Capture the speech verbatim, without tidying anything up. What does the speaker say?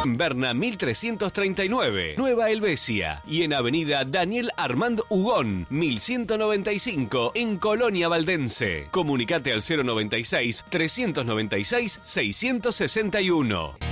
en Berna mil trescientos treinta y nueve, Nueva Helvecia, y en avenida Daniel Armand Hugón, mil ciento noventa y cinco, en Colonia Valdense. Comunicate al cero noventa y seis, trescientos noventa y seis, seiscientos sesenta y uno.